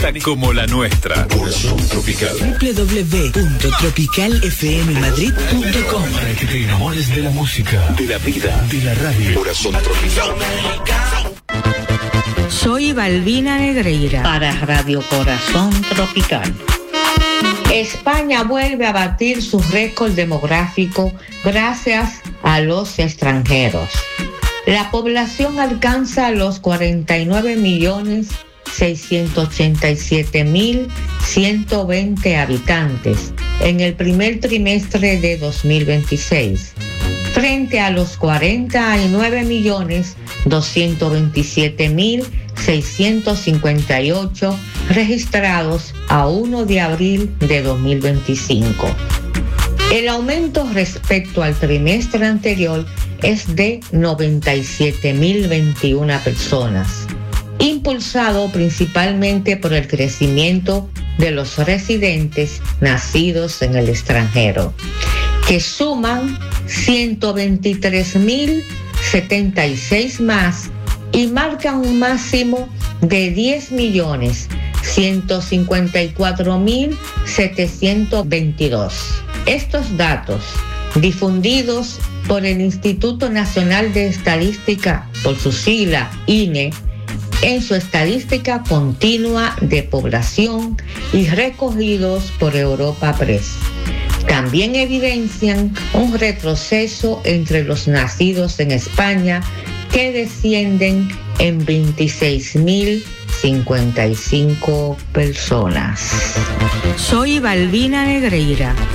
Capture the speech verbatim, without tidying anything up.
fiesta como la nuestra. Corazón Tropical. doble u doble u doble u punto tropical f m madrid punto com. Para que te enamores de la música, de la vida, de la radio. Corazón Tropical. Soy Balbina Negreira para Radio Corazón Tropical. España vuelve a batir su récord demográfico gracias a los extranjeros. La población alcanza los cuarenta y nueve millones seiscientos ochenta y siete mil ciento veinte habitantes en el primer trimestre de dos mil veintiséis, frente a los cuarenta y nueve millones doscientos veintisiete mil seiscientos cincuenta y ocho registrados a primero de abril de dos mil veinticinco. El aumento respecto al trimestre anterior es de noventa y siete mil veintiuna personas, impulsado principalmente por el crecimiento de los residentes nacidos en el extranjero, que suman ciento veintitrés mil setenta y seis más y marcan un máximo de diez millones ciento cincuenta y cuatro mil setecientos veintidós. Estos datos, difundidos por el Instituto Nacional de Estadística, por su sigla I N E, en su estadística continua de población y recogidos por Europa Press, también evidencian un retroceso entre los nacidos en España, que descienden en veintiséis mil cincuenta y cinco personas. Soy Balbina Negreira